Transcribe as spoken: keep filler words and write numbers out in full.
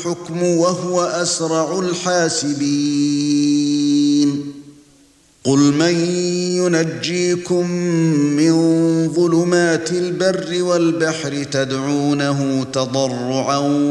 الحكم وهو أسرع الحاسبين قل من ينجيكم من ظلمات البر والبحر تدعونه تضرعا